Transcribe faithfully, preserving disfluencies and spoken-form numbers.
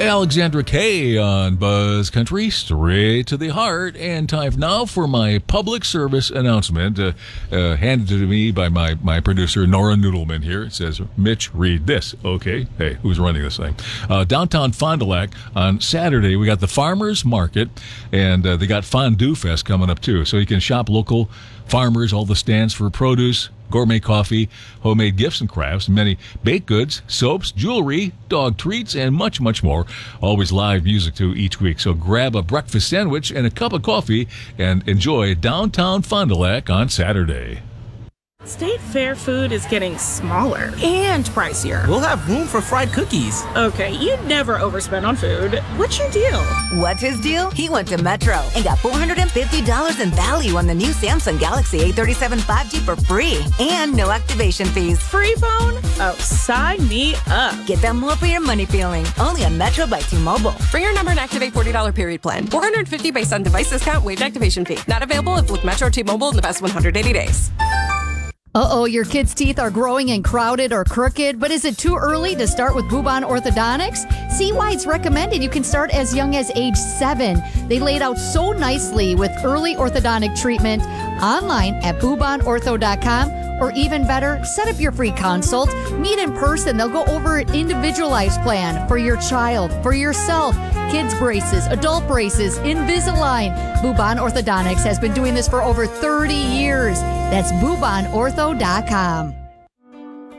Alexandra Kay on Buzz Country, straight to the heart. And time now for my public service announcement, uh, uh, handed to me by my, my producer, Nora Noodleman here. It says, Mitch, read this. Okay. Hey, who's running this thing? Uh, downtown Fond du Lac on Saturday, we got the Farmers Market, and uh, they got Fondue Fest coming up, too. So you can shop local farmers, all the stands for produce, gourmet coffee, homemade gifts and crafts, many baked goods, soaps, jewelry, dog treats, and much, much more. Always live music, too, each week. So grab a breakfast sandwich and a cup of coffee and enjoy downtown Fond du Lac on Saturday. State Fair food is getting smaller and pricier. We'll have room for fried cookies. Okay, you never overspend on food. What's your deal? What's his deal? He went to Metro and got four hundred fifty dollars in value on the new Samsung Galaxy A thirty-seven five G for free and no activation fees. Free phone? Oh, sign me up. Get that more for your money feeling. Only on Metro by T-Mobile. Bring your number and activate forty dollars period plan. four hundred fifty dollars based on device discount, waived activation fee. Not available if with Metro or T-Mobile in the past one hundred eighty days. Uh-oh, your kids' teeth are growing and crowded or crooked, but is it too early to start with Bubon Orthodontics? See why it's recommended you can start as young as age seven. They laid out so nicely with early orthodontic treatment online at bubon ortho dot com, or even better, set up your free consult. Meet in person. They'll go over an individualized plan for your child, for yourself. Kids braces, adult braces, Invisalign. Bubon Orthodontics has been doing this for over thirty years. That's bubon ortho dot com.